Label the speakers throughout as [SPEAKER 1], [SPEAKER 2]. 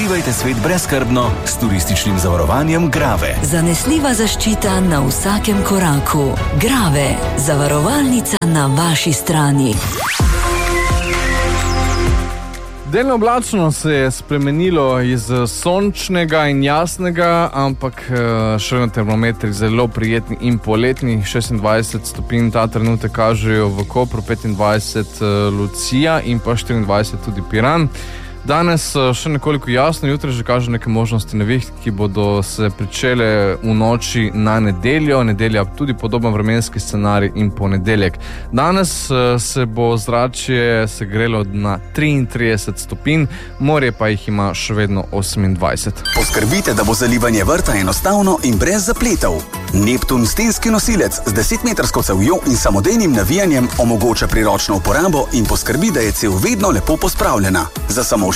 [SPEAKER 1] Doživajte svet brezskrbno s turističnim zavarovanjem Grave.
[SPEAKER 2] Zanesljiva zaščita na vsakem koraku. Grave, zavarovalnica na vaši strani.
[SPEAKER 3] Delno oblačno se je spremenilo iz sončnega in jasnega, ampak še na termometrih zelo prijetni in poletni. 26 stopinj ta trenutek kažejo v Kopru, 25 Lucija in pa 24 tudi Piran. Danes še nekoliko jasno, jutri že kaže neke možnosti neviht, ki bodo se pričele v noči na nedeljo. Nedelja tudi podoben vremenski scenarij in ponedeljek. Danes se bo zračje segrelo na 33 stopinj, morje pa jih ima še vedno 28.
[SPEAKER 4] Poskrbite, da bo zalivanje vrta enostavno in brez zapletov. Neptun stenski nosilec z 10-metrsko cevjo in samodejnim navijanjem omogoča priročno uporabo in poskrbi, da je cev vedno lepo pospravljena. Za samo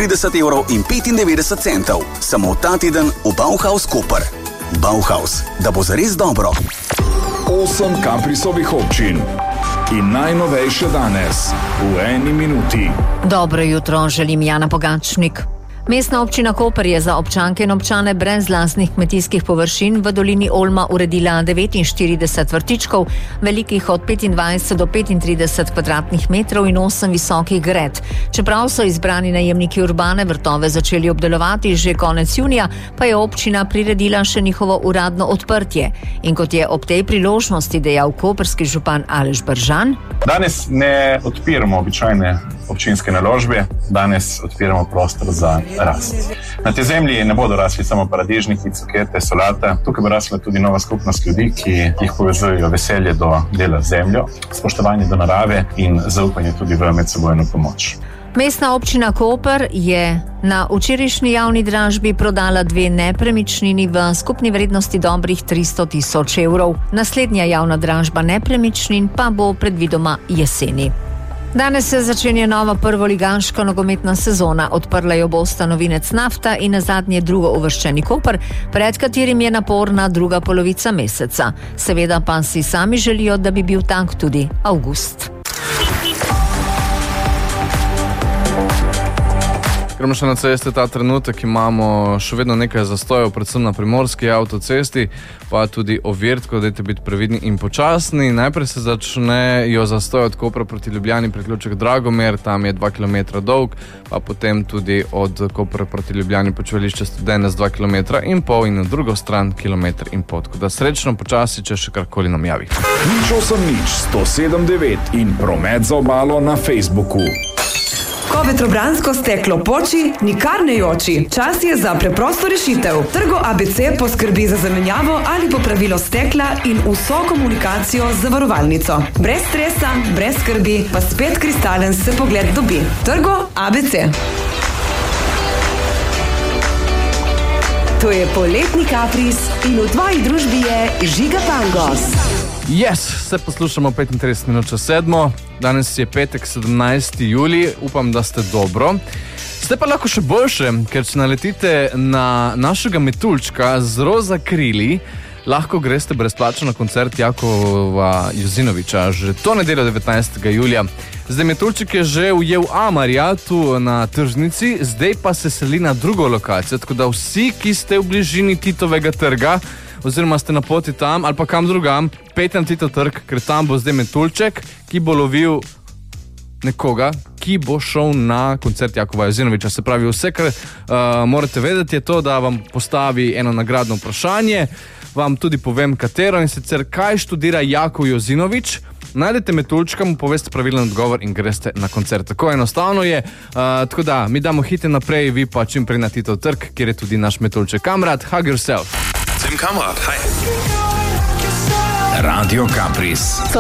[SPEAKER 4] 36,95 €. Samo ta teden v Bauhaus Koper. Bauhaus, da bo zares dobro.
[SPEAKER 5] 8 Caprisovih občin. In najnovejše danes v 1 minuti.
[SPEAKER 6] Dobro jutro, želim Jana Pogačnik. Mestna občina Koper je za občanke in občane brez lastnih kmetijskih površin v dolini Olma uredila 49 vrtičkov, velikih od 25 do 35 kvadratnih metrov in 8 visokih gred. Čeprav so izbrani najemniki urbane vrtove začeli obdelovati že konec junija, pa je občina priredila še njihovo uradno odprtje. In kot je ob tej priložnosti dejal koprski župan Aleš Bržan:
[SPEAKER 7] Danes ne odpiramo običajne občinske naložbe, danes odpiramo prostor za rast. Na tej zemlji ne bodo rasli samo paradižniki, cukete, solata, tukaj bo rasla tudi nova skupnost ljudi, ki jih povezujejo veselje do dela z zemljo, spoštovanje do narave in zaupanje tudi v medsebojno pomoč.
[SPEAKER 6] Mestna občina Koper je na včerajšnji javni dražbi prodala 2 nepremičnini v skupni vrednosti dobrih 300 000 evrov. Naslednja javna dražba nepremičnin pa bo predvidoma jeseni. Danes se začenja nova prvoligaška nogometna sezona. Odprla jo bosta novinec Nafta in nazadnje drugouvrščeni Koper, pred katerim je naporna druga polovica meseca. Seveda pa si sami želijo, da bi bil tak tudi avgust.
[SPEAKER 3] Gremo še na ceste ta trenutek, imamo še vedno nekaj zastojev, predvsem na primorski avtocesti, pa tudi ovir, tako dajte biti previdni in počasni. Najprej se začnejo zastoje od Kopra proti Ljubljani, priključek Dragomer, tam je 2 km dolg, pa potem tudi od Kopra proti Ljubljani počivališče Studenec 2,5 km in na drugo stran 1,5 km. Tako da srečno počasi, če še karkoli nam javi.
[SPEAKER 5] 107,9 in promet za obalo na Facebooku.
[SPEAKER 8] Ko vetrobransko steklo poči, nikar ne joči. Čas je za preprosto rešitev. Trgo ABC poskrbi za zamenjavo ali popravilo stekla in vso komunikacijo z zavarovalnico. Brez stresa, brez skrbi, pa spet kristalen se pogled dobi. Trgo ABC. To je poletni Capris in v tvoji družbi je Žiga Pangos.
[SPEAKER 3] Se poslušamo 35 minut čez 7. Danes je petek, 17. julij. Upam, da ste dobro. Ste pa lahko še boljše, ker če naletite na našega metuljčka z roza krili, lahko greste brezplačno na koncert Jakova Jozinoviča že to nedeljo 19. julija. Zdaj metuljček je že ujel Amarja tu na tržnici, zdaj pa se seli na drugo lokacijo, tako da vsi, ki ste v bližini Titovega trga, oziroma ste na poti tam ali pa kam drugam, pejte na Titov trg, ker tam bo zdaj metuljček, ki bo lovil nekoga, ki bo šel na koncert Jakova Jozinoviča. Se pravi, vse, kar morate vedeti, je to, da vam postavi eno nagradno vprašanje, vam tudi povem katero, in sicer kaj študira Jakov Jozinovič. Najdete metuljčka, mu poveste pravilen odgovor in greste na koncert. Tako enostavno je, tako da mi damo hite naprej, vi pa čim prej na Titov trg, kjer je tudi naš metuljček. Kamrat, hug yourself.
[SPEAKER 1] Tim Kamrat, hi.
[SPEAKER 5] Radio Capris.